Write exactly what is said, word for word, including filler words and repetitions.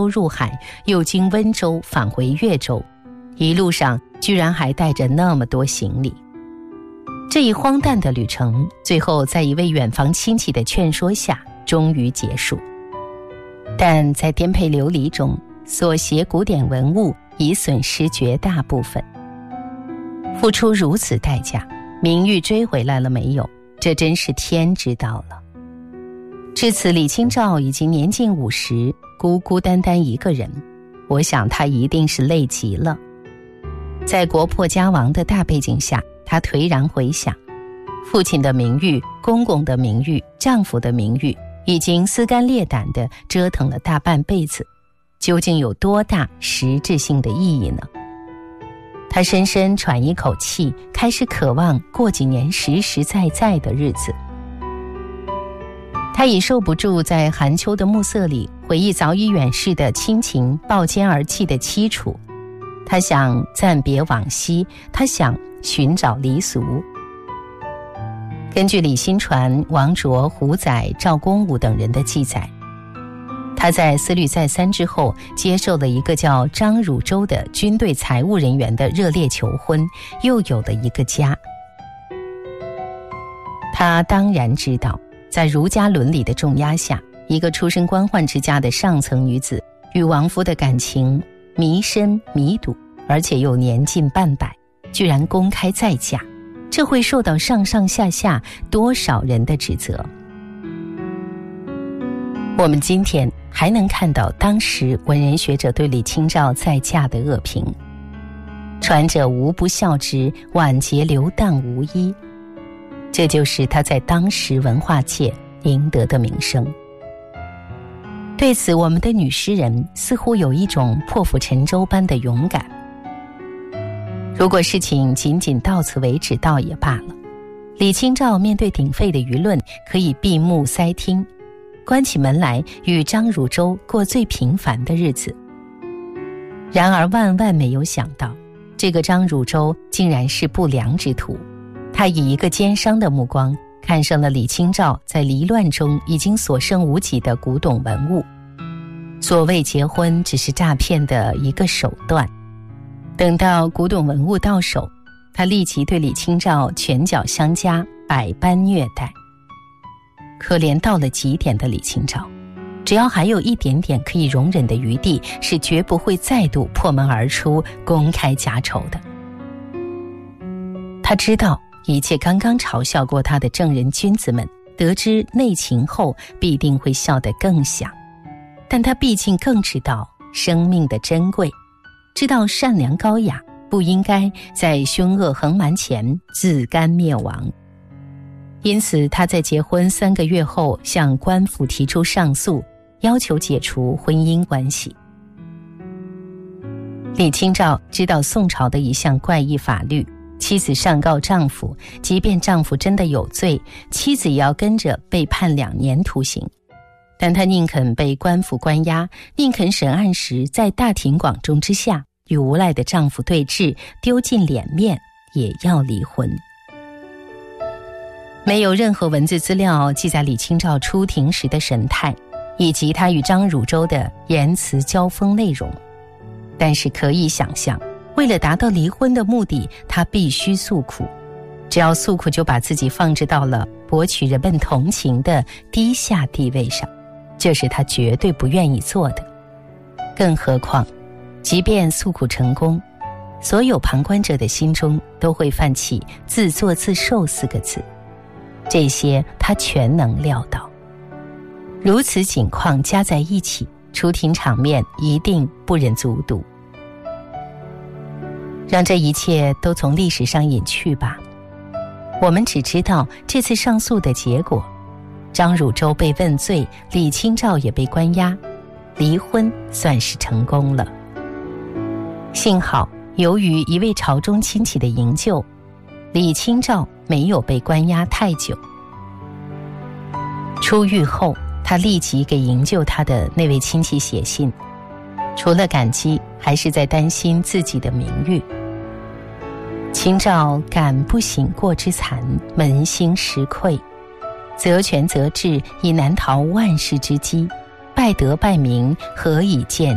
州入海，又经温州返回越州，一路上居然还带着那么多行李。这一荒诞的旅程，最后在一位远房亲戚的劝说下，终于结束。但在颠沛流离中，所携古典文物已损失绝大部分。付出如此代价，名誉追回来了没有？这真是天知道了。至此，李清照已经年近五十，孤孤单单一个人，我想她一定是累极了。在国破家亡的大背景下，她颓然回想，父亲的名誉、公公的名誉、丈夫的名誉，已经撕肝裂胆地折腾了大半辈子，究竟有多大实质性的意义呢？她深深喘一口气，开始渴望过几年实实在在的日子。她已受不住在寒秋的暮色里回忆早已远逝的亲情抱肩而泣的凄楚，她想暂别往昔，她想寻找离俗。根据李新传、王卓、胡载、赵公武等人的记载，他在思虑再三之后，接受了一个叫张汝舟的军队财务人员的热烈求婚，又有了一个家。他当然知道，在儒家伦理的重压下，一个出身官宦之家的上层女子与亡夫的感情弥深弥笃，而且又年近半百，居然公开再嫁，这会受到上上下下多少人的指责。我们今天还能看到当时文人学者对李清照再嫁的恶评，传者无不笑之，晚节流荡无依。这就是他在当时文化界赢得的名声。对此，我们的女诗人似乎有一种破釜沉舟般的勇敢。如果事情仅仅到此为止倒也罢了，李清照面对鼎沸的舆论可以闭目塞听，关起门来与张汝舟过最平凡的日子。然而万万没有想到，这个张汝舟竟然是不良之徒。他以一个奸商的目光看上了李清照在离乱中已经所剩无几的古董文物。所谓结婚只是诈骗的一个手段。等到古董文物到手，他立即对李清照拳脚相加，百般虐待。可怜到了极点的李清照，只要还有一点点可以容忍的余地，是绝不会再度破门而出公开家丑的。他知道一切刚刚嘲笑过他的正人君子们得知内情后必定会笑得更响，但他毕竟更知道生命的珍贵，知道善良高雅不应该在凶恶横蛮前自甘灭亡。因此他在结婚三个月后向官府提出上诉，要求解除婚姻关系。李清照知道宋朝的一项怪异法律，妻子上告丈夫，即便丈夫真的有罪，妻子也要跟着被判两年徒刑。但她宁肯被官府关押，宁肯审案时在大庭广众之下与无赖的丈夫对峙，丢尽脸面，也要离婚。没有任何文字资料记载李清照出庭时的神态，以及她与张汝舟的言辞交锋内容，但是可以想象，为了达到离婚的目的，她必须诉苦，只要诉苦就把自己放置到了博取人们同情的低下地位上，这是她绝对不愿意做的。更何况即便诉苦成功，所有旁观者的心中都会泛起自作自受四个字，这些她全能料到。如此景况加在一起，出庭场面一定不忍卒读。让这一切都从历史上隐去吧，我们只知道这次上诉的结果，张汝舟被问罪，李清照也被关押，离婚算是成功了。幸好由于一位朝中亲戚的营救，李清照没有被关押太久。出狱后，他立即给营救他的那位亲戚写信，除了感激，还是在担心自己的名誉。清照感不醒过之残，扪心实愧，择权择智，已难逃万世之机，败德败名，何以见